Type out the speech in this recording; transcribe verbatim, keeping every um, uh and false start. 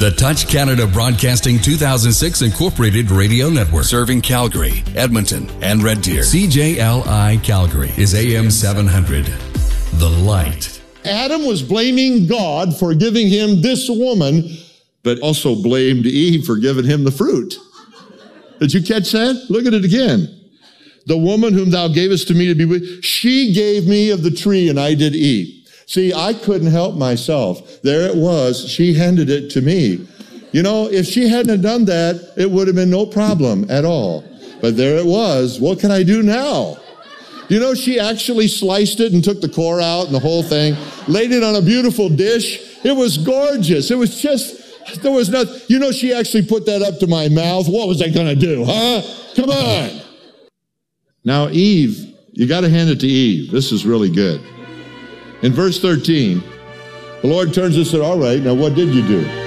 The Touch Canada Broadcasting two thousand six Incorporated Radio Network, serving Calgary, Edmonton, and Red Deer. C J L I Calgary is A M seven hundred. The Light. Adam was blaming God for giving him this woman, but also blamed Eve for giving him the fruit. Did you catch that? Look at it again. The woman whom thou gavest to me to be with, she gave me of the tree and I did eat. See, I couldn't help myself. There it was. She handed it to me. You know, if she hadn't done that, it would have been no problem at all. But there it was. What can I do now? You know, she actually sliced it and took the core out and the whole thing, laid it on a beautiful dish. It was gorgeous. It was just, there was nothing. You know, she actually put that up to my mouth. What was I going to do, huh? Come on. Now, Eve, you got to hand it to Eve. This is really good. In verse thirteen, the Lord turns and said, all right, now what did you do?